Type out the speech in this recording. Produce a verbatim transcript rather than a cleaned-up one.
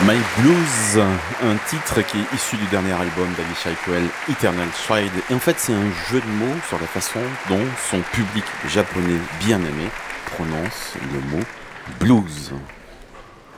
My Blues, un titre qui est issu du dernier album d'Alicia Coel, Eternal Child. Et en fait, c'est un jeu de mots sur la façon dont son public japonais bien aimé prononce le mot blues.